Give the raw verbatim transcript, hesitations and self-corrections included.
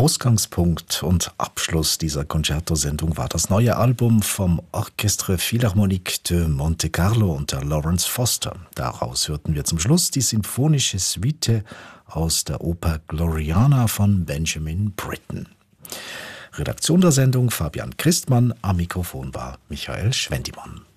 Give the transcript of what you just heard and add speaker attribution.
Speaker 1: Ausgangspunkt und Abschluss dieser Concerto-Sendung war das neue Album vom Orchestre Philharmonique de Monte Carlo unter Lawrence Foster. Daraus hörten wir zum Schluss die sinfonische Suite aus der Oper Gloriana von Benjamin Britten. Redaktion der Sendung Fabian Christmann, am Mikrofon war Michael Schwendimann.